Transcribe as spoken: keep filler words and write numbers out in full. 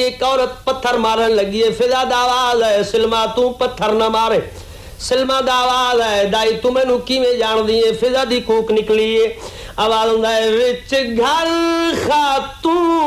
एक औरत पत्थर मारन लगी है। फिजा दा आवाज है, सिलमा तू पत्थर न मारे। सिलमा दा आवाज है, दाई तू मैनू किवें जानदी है। फिजा दी कूक निकली है, आवाज हुंदा है विच घर खातून